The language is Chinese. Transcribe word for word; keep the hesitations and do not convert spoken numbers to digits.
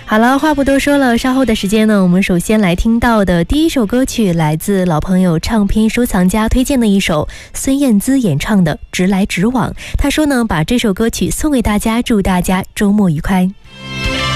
好了，话不多说了，稍后的时间呢，我们首先来听到的第一首歌曲来自老朋友唱片收藏家推荐的一首孙燕姿演唱的《直来直往》。他说呢，把这首歌曲送给大家，祝大家周末愉快。